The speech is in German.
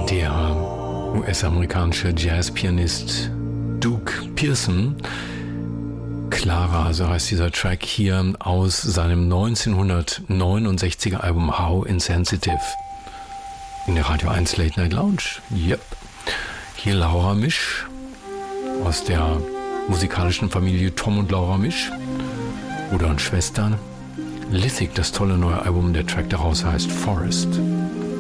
Der US-amerikanische Jazzpianist Duke Pearson. Clara, so heißt dieser Track hier aus seinem 1969er Album How Insensitive. In der Radio 1 Late Night Lounge. Yep. Hier Laura Misch aus der musikalischen Familie Tom und Laura Misch. Bruder und Schwester. Lithic, das tolle neue Album, der Track daraus heißt Forest.